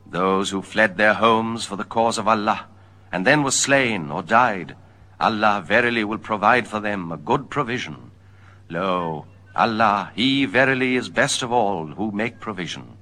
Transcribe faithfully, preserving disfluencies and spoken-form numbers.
Those who fled their homes for the cause of Allah, and then were slain or died, Allah verily will provide for them a good provision. Lo, Allah, He verily is best of all who make provision.